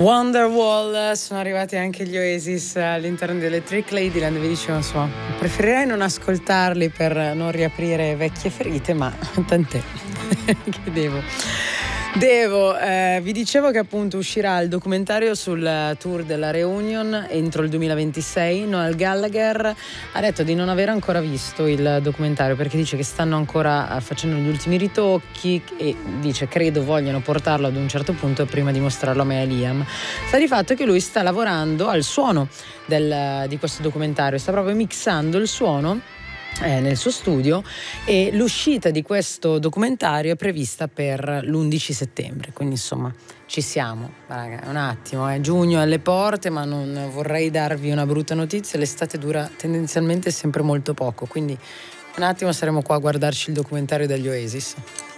Wonderwall, sono arrivati anche gli Oasis all'interno di Electric Ladyland. Vi dicevo, insomma, preferirei non ascoltarli per non riaprire vecchie ferite, ma tant'è. Che vi dicevo che appunto uscirà il documentario sul tour della Reunion entro il 2026. Noel Gallagher ha detto di non aver ancora visto il documentario perché dice che stanno ancora facendo gli ultimi ritocchi e dice credo vogliono portarlo ad un certo punto prima di mostrarlo a me e a Liam. Sta di fatto che lui sta lavorando al suono di questo documentario, sta proprio mixando il suono nel suo studio e l'uscita di questo documentario è prevista per l'11 settembre, quindi insomma ci siamo, raga, un attimo, giugno è alle porte, ma non vorrei darvi una brutta notizia, l'estate dura tendenzialmente sempre molto poco, quindi un attimo saremo qua a guardarci il documentario degli Oasis.